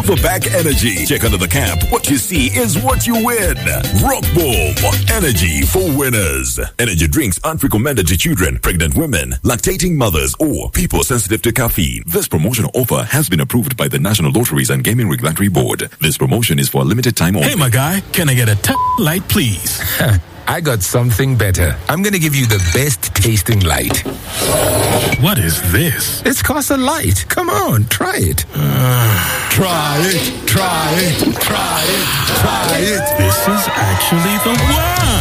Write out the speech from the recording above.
Silverback Energy. Check under the cap. What you see is what you win. Rock Boom. Energy for winners. Energy drinks aren't recommended to children, pregnant women, lactating mothers, or people sensitive to caffeine. This promotional offer has been approved by the National Lotteries and Gaming Regulatory Board. This promotion is for a limited time only. Hey, my guy, can I get a light, please? I got something better. I'm going to give you the best tasting light. What is this? It's Casa Light. Come on, try it. Try it. This is actually the one.